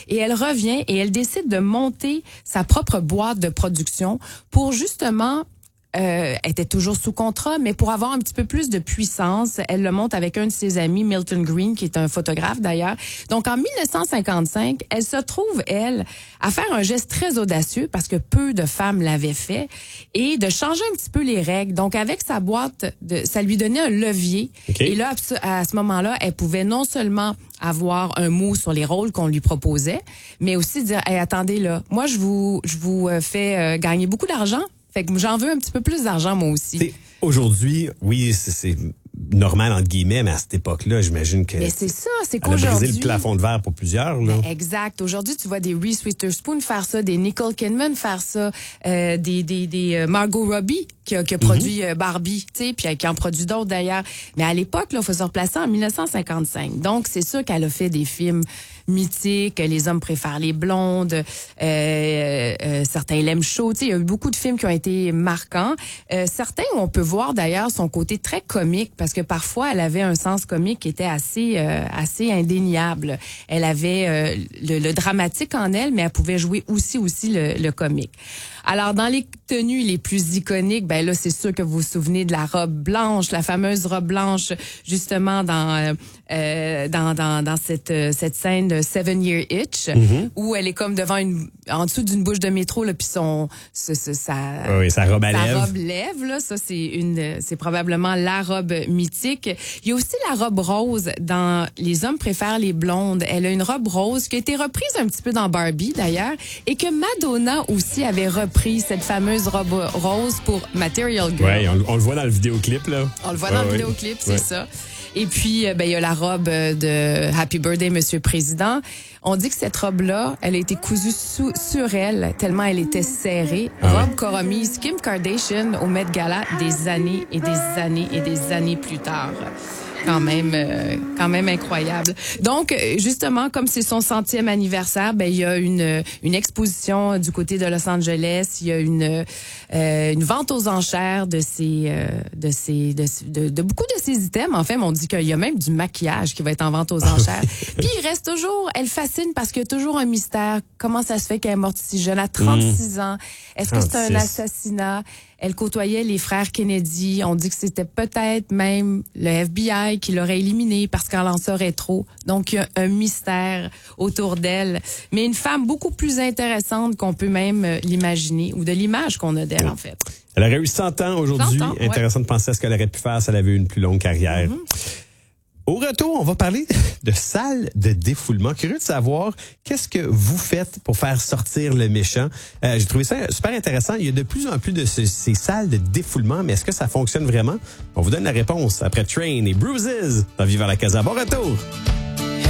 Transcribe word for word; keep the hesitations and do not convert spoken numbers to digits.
Et elle revient et elle décide de monter sa propre boîte de production pour justement... Euh, elle était toujours sous contrat, mais pour avoir un petit peu plus de puissance, elle le monte avec un de ses amis, Milton Green, qui est un photographe d'ailleurs. Donc, en dix-neuf cent cinquante-cinq, elle se trouve, elle, à faire un geste très audacieux, parce que peu de femmes l'avaient fait, et de changer un petit peu les règles. Donc, avec sa boîte, de, ça lui donnait un levier. Okay. Et là, à ce moment-là, elle pouvait non seulement avoir un mot sur les rôles qu'on lui proposait, mais aussi dire, hey, attendez là, moi, je vous, je vous fais euh, gagner beaucoup d'argent. Fait que j'en veux un petit peu plus d'argent, moi aussi. T'sais, aujourd'hui, oui, c'est, c'est normal, entre guillemets, mais à cette époque-là, j'imagine que... Mais c'est ça, c'est qu'aujourd'hui... Elle a brisé le plafond de verre pour plusieurs, là. Ben, exact. Aujourd'hui, tu vois des Reese Witherspoon faire ça, des Nicole Kidman faire ça, euh, des, des, des euh, Margot Robbie qui a, qui a produit mm-hmm. euh, Barbie, tu sais, puis qui en produit d'autres d'ailleurs. Mais à l'époque, là, il faut se replacer en dix-neuf cent cinquante-cinq. Donc, c'est sûr qu'elle a fait des films mythiques, Les hommes préfèrent les blondes, euh, euh, certains l'aiment chaud. Tu sais, il y a eu beaucoup de films qui ont été marquants. Euh, certains, on peut voir d'ailleurs son côté très comique, parce que parfois, elle avait un sens comique qui était assez, euh, assez indéniable. Elle avait euh, le, le dramatique en elle, mais elle pouvait jouer aussi, aussi le, le comique. Alors, dans les tenues les plus iconiques, ben là, c'est sûr que vous vous souvenez de la robe blanche, la fameuse robe blanche, justement dans euh, dans dans dans cette cette scène de Seven Year Itch, mm-hmm. où elle est comme devant une en dessous d'une bouche de métro là, puis son ce, ce, sa oui, sa robe à sa lèvres. robe lèvre là, ça c'est une c'est probablement la robe mythique. Il y a aussi la robe rose dans Les hommes préfèrent les blondes. Elle a une robe rose qui a été reprise un petit peu dans Barbie d'ailleurs, et que Madonna aussi avait repris cette fameuse robe rose pour Material Girl. Oui, on, on le voit dans le vidéoclip, là. On le voit ouais, dans le ouais. vidéoclip, c'est ouais. ça. Et puis, ben, il y a la robe de Happy Birthday, Monsieur Président. On dit que cette robe-là, elle a été cousue sous, sur elle, tellement elle était serrée. Ah robe ouais. qu'aura mise Kim Kardashian au Met Gala des années et des années et des années plus tard. Quand même, euh, quand même incroyable. Donc, justement, comme c'est son centième anniversaire, ben il y a une une exposition du côté de Los Angeles. Il y a une euh, une vente aux enchères de ces euh, de ces de, de, de beaucoup de ces items. En fait, on dit qu'il y a même du maquillage qui va être en vente aux enchères. Puis il reste toujours, elle fascine parce qu'il y a toujours un mystère. Comment ça se fait qu'elle est morte si jeune, à trente-six mmh. ans? Est-ce que c'est un assassinat? Elle côtoyait les frères Kennedy. On dit que c'était peut-être même le F B I qui l'aurait éliminée parce qu'elle en saurait trop. Donc, il y a un mystère autour d'elle. Mais une femme beaucoup plus intéressante qu'on peut même l'imaginer, ou de l'image qu'on a d'elle, en fait. Elle aurait eu cent ans aujourd'hui. cent ans, Intéressant ouais. de penser à ce qu'elle aurait pu faire si elle avait eu une plus longue carrière. Mm-hmm. Au retour, on va parler de salles de défoulement. Curieux de savoir qu'est-ce que vous faites pour faire sortir le méchant. Euh, j'ai trouvé ça super intéressant. Il y a de plus en plus de ce, ces salles de défoulement, mais est-ce que ça fonctionne vraiment? On vous donne la réponse après Train et Bruises dans Viva la Casa. Bon retour!